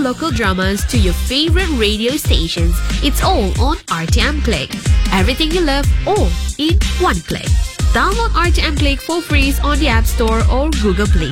local dramas to your favorite radio stations. It's all on RTM Click. Everything you love, all in one click. Download RTM Click for free on the App Store or Google Play